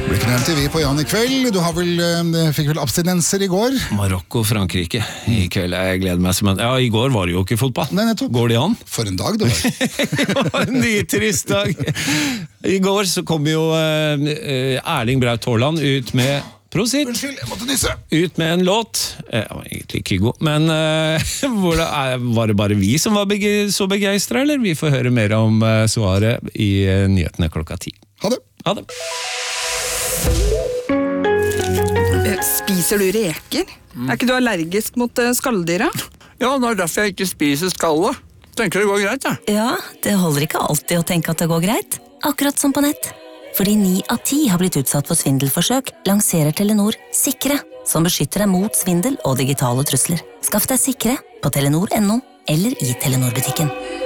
Blir ikke nevnt vi på Jan i kveld. Du har fikk vel abstinenser i går? Marokko, Frankrike i kveld. Jeg gleder meg som ja, i går var det jo ikke fotball. Nei, nettopp. Går det an? For en dag det var. Det var en ny trist dag. I går så kom jo Erling Braut Haaland ut med Prosit. Unnskyld, jeg måtte nysse. Ut med en låt. Jeg var egentlig ikke god, men var det bare vi som var så begeistret, eller? Vi får høre mer om svaret i nyhetene klokka 10. Ha det. Ha det. Spiser du reker? Er ikke du allergisk mot skalldyra? Ja, det er derfor jeg ikke spiser skallet. Tenker det går greit, ja. Ja, det holder ikke alltid å tenke at det går greit. Akkurat som på nett. Fordi 9 av 10 har blitt utsatt for svindelforsøk, lanserer Telenor Sikre, som beskytter deg mot svindel og digitale trusler. Skaff deg Sikre på telenor.no eller i Telenor-butikken.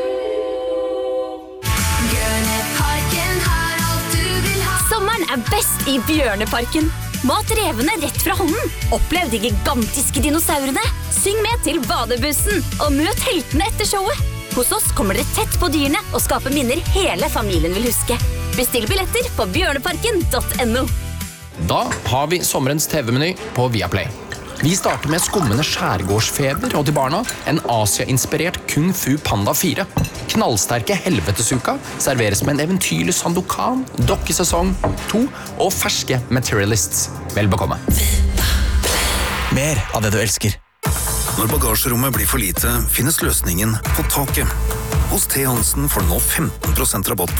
Sommeren er best i Bjørneparken. Mat revene rett fra hånden. Opplev de gigantiske dinosaurene. Syng med til badebussen, og møt heltene etter showet. Hos oss kommer dere tett på dyrene og skaper minner hele familien vil huske. Bestill billetter på bjørneparken.no. Da har vi sommerens TV-meny på Viaplay. Vi starter med skummende skjærgårdsfeber og til barna en Asia-inspirert Kung Fu Panda 4. Knallsterke helvetesuka serveres med en eventyrlig Sandokan, dokkesesong 2 og ferske Materialists. Vel bekomme. Mer av det du elsker. Når bagasjerommet blir for lite, finnes løsningen på taket. Hos T. Hansen får du nå 15% rabatt